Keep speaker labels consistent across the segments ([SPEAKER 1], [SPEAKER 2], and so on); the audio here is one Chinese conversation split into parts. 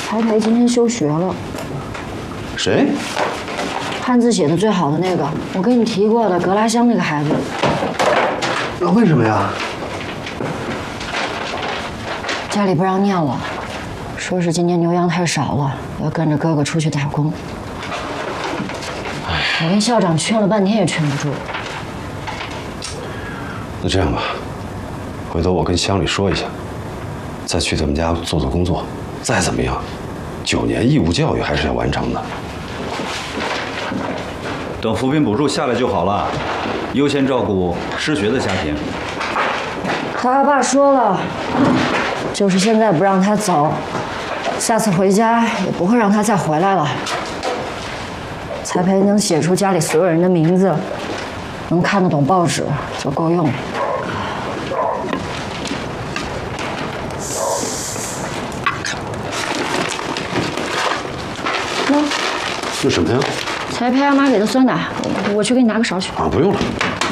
[SPEAKER 1] 柴培今天休学了。
[SPEAKER 2] 谁？
[SPEAKER 1] 汉字写的最好的那个，我跟你提过的格拉乡那个孩子。
[SPEAKER 2] 那为什么呀？
[SPEAKER 1] 家里不让念了，说是今年牛羊太少了，要跟着哥哥出去打工。我跟校长劝了半天也劝不住。
[SPEAKER 2] 那这样吧，回头我跟乡里说一下，再去他们家做做工作。再怎么样，9年义务教育还是要完成的。
[SPEAKER 3] 等扶贫补助下来就好了，优先照顾失学的家庭。
[SPEAKER 1] 他爸说了，就是现在不让他走，下次回家也不会让他再回来了。柴培能写出家里所有人的名字，能看得懂报纸就够用了。
[SPEAKER 2] 那什么呀？
[SPEAKER 1] 柴培阿妈给的酸奶，我去给你拿个勺去。
[SPEAKER 2] 啊，不用了。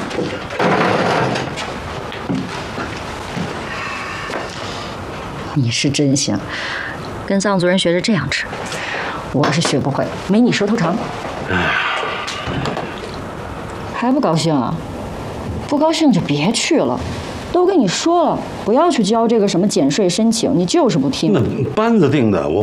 [SPEAKER 1] 你是真香，跟藏族人学着这样吃，我是学不会，没你舌头长。还不高兴啊？不高兴就别去了。都跟你说了，不要去交这个什么减税申请，你就是不听。
[SPEAKER 2] 那班子定的，我